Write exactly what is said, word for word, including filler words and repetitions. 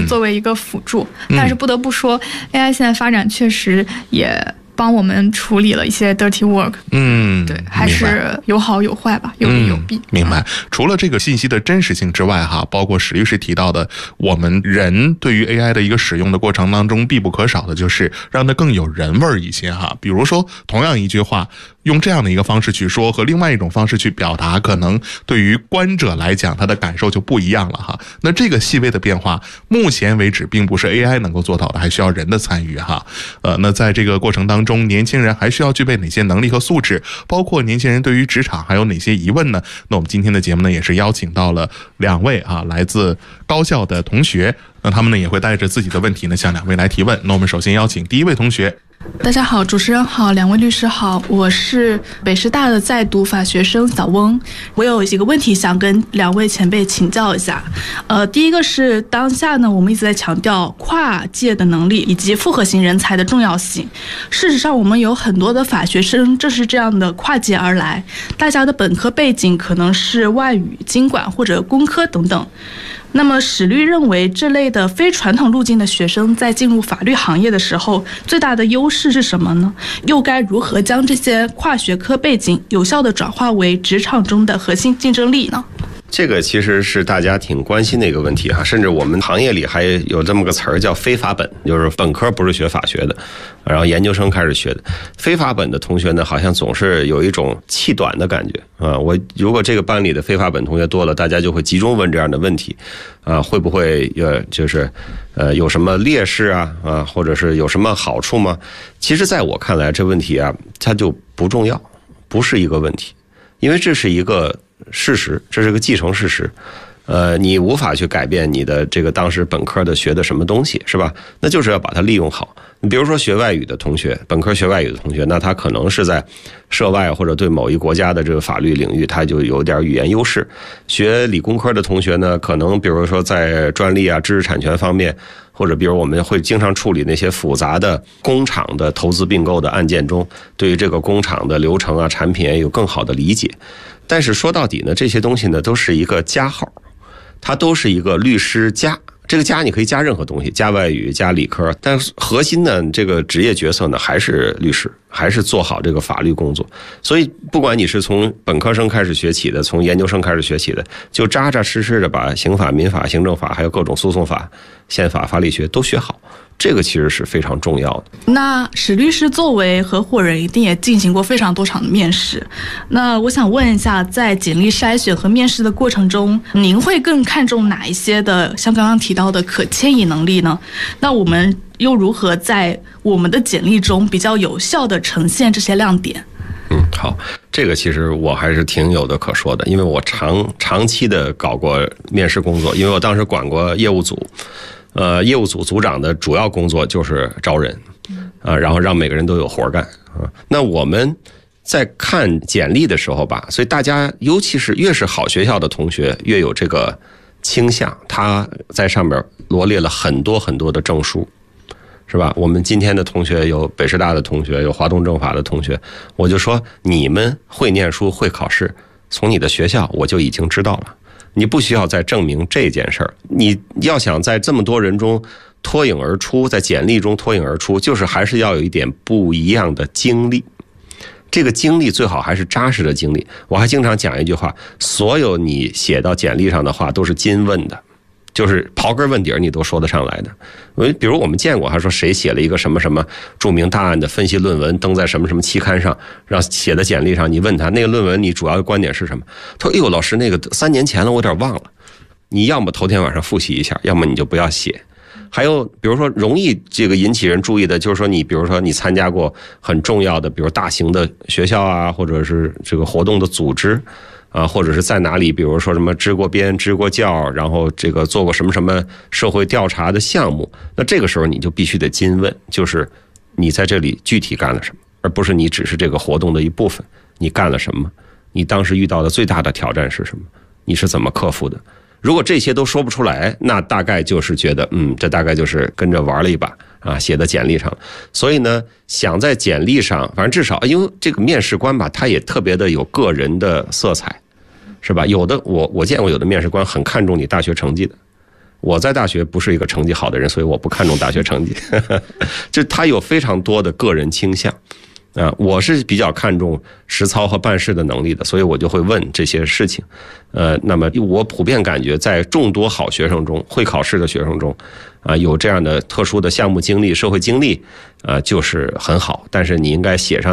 是作为一个辅助。嗯、但是不得不说 ，A I 现在发展确实也帮我们处理了一些 dirty work。嗯，对，还是有好有坏吧，有利有弊。 嗯、明白、嗯。除了这个信息的真实性之外，哈，包括史律师提到的，我们人对于 A I 的一个使用的过程当中，必不可少的就是让它更有人味儿一些哈。比如说，同样一句话，用这样的一个方式去说，和另外一种方式去表达，可能对于观者来讲，他的感受就不一样了哈。那这个细微的变化，目前为止并不是 A I 能够做到的，还需要人的参与哈。呃，那在这个过程当中，年轻人还需要具备哪些能力和素质？包括年轻人对于职场还有哪些疑问呢？那我们今天的节目呢，也是邀请到了两位啊，来自高校的同学，那他们呢也会带着自己的问题呢向两位来提问。那我们首先邀请第一位同学。 大家好，主持人好，两位律师好，我是北师大的在读法学生小翁。我有几个问题想跟两位前辈请教一下。呃，第一个是当下呢，我们一直在强调跨界的能力以及复合型人才的重要性。事实上，我们有很多的法学生正是这样的跨界而来，大家的本科背景可能是外语、经管或者工科等等。那么史律认为，这类的非传统路径的学生在进入法律行业的时候，最大的优势是什么呢？又该如何将这些跨学科背景有效地转化为职场中的核心竞争力呢？ 这个其实是大家挺关心的一个问题哈，甚至我们行业里还有这么个词儿叫非法本，就是本科不是学法学的，然后研究生开始学的。非法本的同学呢，好像总是有一种气短的感觉啊。我如果这个班里的非法本同学多了，大家就会集中问这样的问题啊，会不会呃就是呃有什么劣势啊啊，或者是有什么好处吗？其实在我看来，这问题啊它就不重要，不是一个问题，因为这是一个事实，这是个既成事实，呃，你无法去改变你的这个当时本科的学的什么东西，是吧？那就是要把它利用好。你比如说学外语的同学，本科学外语的同学，那他可能是在涉外或者对某一国家的这个法律领域，他就有点语言优势。学理工科的同学呢，可能比如说在专利啊、知识产权方面，或者比如我们会经常处理那些复杂的工厂的投资并购的案件中，对于这个工厂的流程啊、产品有更好的理解。但是说到底呢，这些东西呢都是一个加号，它都是一个律师加，这个加你可以加任何东西，加外语、加理科，但核心呢，这个职业角色呢还是律师，还是做好这个法律工作。所以不管你是从本科生开始学起的，从研究生开始学起的，就扎扎实实的把刑法、民法、行政法还有各种诉讼法、宪法、法理学都学好。这个其实是非常重要的。 那史律师作为合伙人，一定也进行过非常多场的面试。那我想问一下，在简历筛选和面试的过程中，您会更看重哪一些的，像刚刚提到的可迁移能力呢？那我们又如何在我们的简历中比较有效地呈现这些亮点？ 嗯，好，这个其实我还是挺有的可说的，因为我长长期的搞过面试工作，因为我当时管过业务组。呃，业务组组长的主要工作就是招人，啊，然后让每个人都有活干啊。那我们在看简历的时候吧，所以大家尤其是越是好学校的同学，越有这个倾向，他在上面罗列了很多很多的证书，是吧？我们今天的同学有北师大的同学，有华东政法的同学，我就说你们会念书会考试，从你的学校我就已经知道了。你不需要再证明这件事儿，你要想在这么多人中脱颖而出，在简历中脱颖而出，就是还是要有一点不一样的经历。这个经历最好还是扎实的经历。我还经常讲一句话，所有你写到简历上的话都是金问的，就是刨根问底儿你都说得上来的。比如我们见过，他说谁写了一个什么什么著名大案的分析论文，登在什么什么期刊上，让写的简历上，你问他那个论文你主要的观点是什么？他说：“哎呦，老师，那个三年前了，我有点忘了。”你要么头天晚上复习一下，要么你就不要写。还有比如说容易这个引起人注意的，就是说你比如说你参加过很重要的，比如大型的学校啊，或者是这个活动的组织。啊，或者是在哪里，比如说什么支过编、支过教，然后这个做过什么什么社会调查的项目，那这个时候你就必须得金问，就是你在这里具体干了什么，而不是你只是这个活动的一部分，你干了什么，你当时遇到的最大的挑战是什么，你是怎么克服的。如果这些都说不出来，那大概就是觉得嗯，这大概就是跟着玩了一把啊，写在简历上。所以呢，想在简历上，反正至少因为这个面试官吧，他也特别的有个人的色彩，是吧？有的我我见过有的面试官很看重你大学成绩的， 我在大学不是一个成绩好的人，所以我不看重大学成绩。就他有非常多的个人倾向。啊，我是比较看重实操和办事的能力的，所以我就会问这些事情。呃，那么我普遍感觉，在众多好学生中，会考试的学生中，啊，有这样的特殊的项目经历、社会经历，啊，就是很好。但是你应该写上